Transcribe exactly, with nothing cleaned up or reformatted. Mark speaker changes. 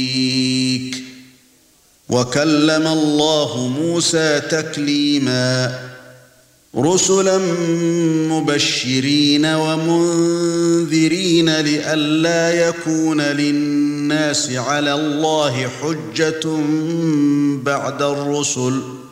Speaker 1: وَكَلَّمَ اللَّهُ مُوسَى تَكْلِيمًا رُسُلًا مُبَشِّرِينَ وَمُنذِرِينَ لِئَلَّا يَكُونَ لِلنَّاسِ عَلَى اللَّهِ حُجَّةٌ بَعْدَ الرُّسُلِ